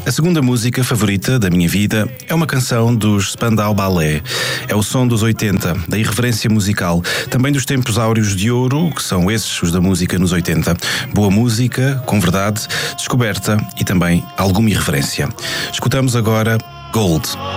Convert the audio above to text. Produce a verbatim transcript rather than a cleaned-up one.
A segunda música favorita da minha vida é uma canção dos Spandau Ballet. É o som dos oitenta, da irreverência musical, também dos tempos áureos de ouro, que são esses os da música nos oitenta. Boa música, com verdade, descoberta e também alguma irreverência. Escutamos agora Gold.